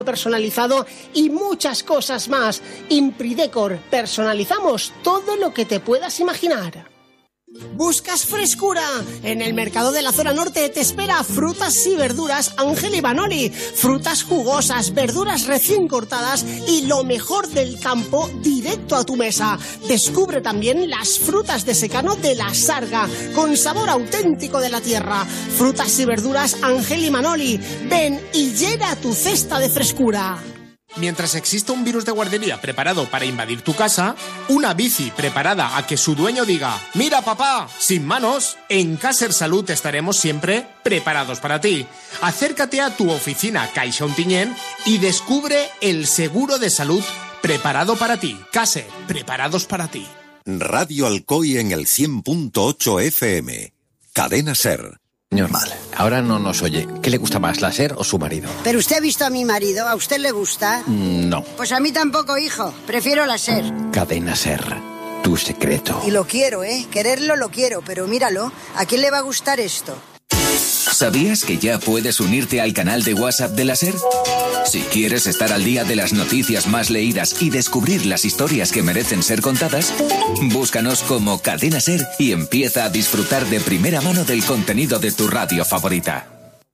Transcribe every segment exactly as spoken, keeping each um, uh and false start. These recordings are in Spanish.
personalizado y muchas cosas más. Impridecor, personalizamos todo lo que te puedas imaginar. ¿Buscas frescura? En el mercado de la zona norte te espera Frutas y Verduras Ángel y Manoli. Frutas jugosas, verduras recién cortadas y lo mejor del campo directo a tu mesa. Descubre también las frutas de secano de la Sarga, con sabor auténtico de la tierra. Frutas y Verduras Ángel y Manoli. Ven y llena tu cesta de frescura. Mientras exista un virus de guardería preparado para invadir tu casa, una bici preparada a que su dueño diga «Mira, papá, sin manos», en Caser Salud estaremos siempre preparados para ti. Acércate a tu oficina Caixa Ontinyent y descubre el seguro de salud preparado para ti. Caser, preparados para ti. Radio Alcoy en el cien punto ocho F M. Cadena SER. Normal. Ahora no nos oye. ¿Qué le gusta más, la SER o su marido? ¿Pero usted ha visto a mi marido? ¿A usted le gusta? Mm, no. Pues a mí tampoco, hijo. Prefiero la SER. Cadena SER. Tu secreto. Y lo quiero, ¿eh? Quererlo lo quiero, pero míralo. ¿A quién le va a gustar esto? ¿Sabías que ya puedes unirte al canal de WhatsApp de la SER? Si quieres estar al día de las noticias más leídas y descubrir las historias que merecen ser contadas, búscanos como Cadena SER y empieza a disfrutar de primera mano del contenido de tu radio favorita.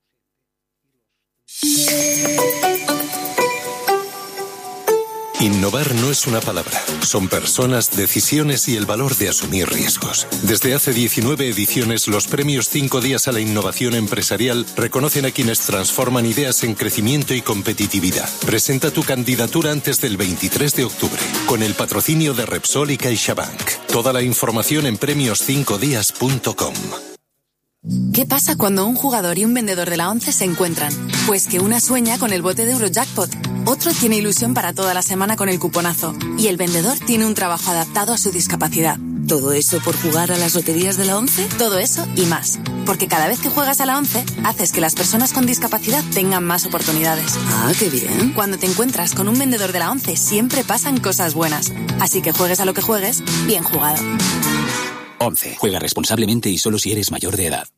Innovar no es una palabra, son personas, decisiones y el valor de asumir riesgos. Desde hace diecinueve ediciones, los premios Cinco Días a la Innovación Empresarial reconocen a quienes transforman ideas en crecimiento y competitividad. Presenta tu candidatura antes del veintitrés de octubre, con el patrocinio de Repsol y CaixaBank. Toda la información en premios cinco días punto com. ¿Qué pasa cuando un jugador y un vendedor de la ONCE se encuentran? Pues que una sueña con el bote de Eurojackpot, otro tiene ilusión para toda la semana con el cuponazo y el vendedor tiene un trabajo adaptado a su discapacidad. ¿Todo eso por jugar a las loterías de la ONCE? Todo eso y más. Porque cada vez que juegas a la ONCE, haces que las personas con discapacidad tengan más oportunidades. Ah, qué bien. Cuando te encuentras con un vendedor de la ONCE, siempre pasan cosas buenas. Así que juegues a lo que juegues, bien jugado. ONCE. Juega responsablemente y solo si eres mayor de edad.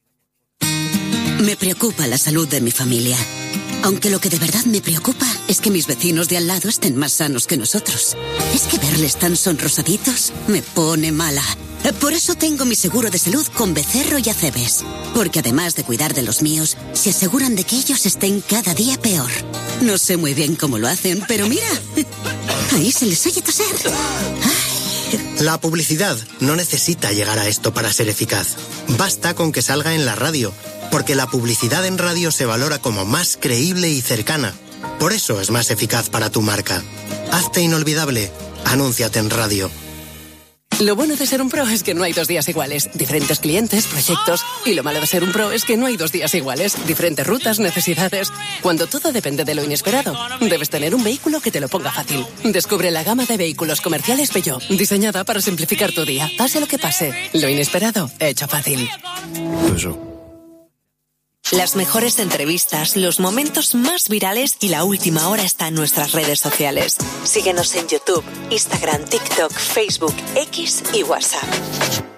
Me preocupa la salud de mi familia. Aunque lo que de verdad me preocupa es que mis vecinos de al lado estén más sanos que nosotros. Es que verles tan sonrosaditos me pone mala. Por eso tengo mi seguro de salud con Becerro y Acebes. Porque además de cuidar de los míos, se aseguran de que ellos estén cada día peor. No sé muy bien cómo lo hacen, pero mira, ahí se les oye toser. La publicidad no necesita llegar a esto para ser eficaz. Basta con que salga en la radio, porque la publicidad en radio se valora como más creíble y cercana. Por eso es más eficaz para tu marca. Hazte inolvidable. Anúnciate en radio. Lo bueno de ser un pro es que no hay dos días iguales. Diferentes clientes, proyectos. Y lo malo de ser un pro es que no hay dos días iguales. Diferentes rutas, necesidades. Cuando todo depende de lo inesperado, debes tener un vehículo que te lo ponga fácil. Descubre la gama de vehículos comerciales Peugeot, diseñada para simplificar tu día. Pase lo que pase, lo inesperado, hecho fácil. Eso. Las mejores entrevistas, los momentos más virales y la última hora está en nuestras redes sociales. Síguenos en YouTube, Instagram, TikTok, Facebook, X y WhatsApp.